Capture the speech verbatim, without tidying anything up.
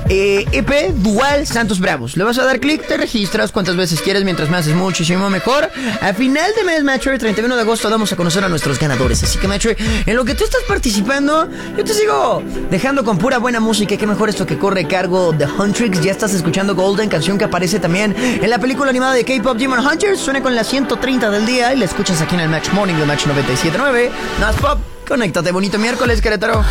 eh, E P Dual Santos Bravos. Le vas a dar clic, te registras cuantas veces quieres, mientras más es muchísimo mejor. A final de mes, Metro, treinta y uno de agosto, vamos a conocer a nuestros ganadores. Así que, Metro, en lo que tú estás participando, yo te sigo dejando con pura buena música. Y qué mejor esto que corre a cargo de Huntrix. Ya estás escuchando Golden, canción que aparece también en la película animada de K-Pop Demon Hunters. Suena con la ciento treinta del día y la escuchas aquí en el Match Morning de Match noventa y siete punto nueve. Nas Pop, conéctate, bonito miércoles, Querétaro.